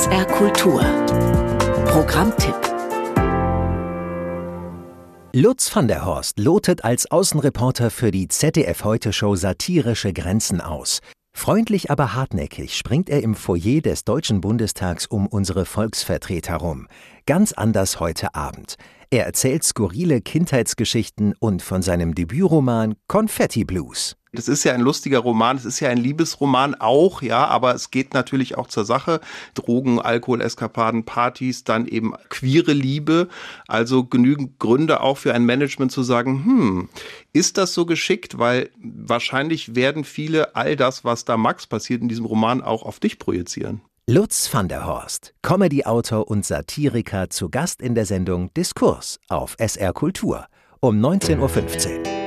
SR Kultur. Programmtipp. Lutz van der Horst lotet als Außenreporter für die ZDF-Heute-Show satirische Grenzen aus. Freundlich, aber hartnäckig springt er im Foyer des Deutschen Bundestags um unsere Volksvertreter rum. Ganz anders heute Abend. Er erzählt skurrile Kindheitsgeschichten und von seinem Debütroman Konfetti Blues. Das ist ja ein lustiger Roman, es ist ja ein Liebesroman auch, ja, aber es geht natürlich auch zur Sache. Drogen, Alkohol, Eskapaden, Partys, dann eben queere Liebe. Also genügend Gründe auch für ein Management zu sagen, ist das so geschickt? Weil wahrscheinlich werden viele all das, was da Max passiert in diesem Roman, auch auf dich projizieren. Lutz van der Horst, Comedy-Autor und Satiriker, zu Gast in der Sendung Diskurs auf SR Kultur um 19:15 Uhr.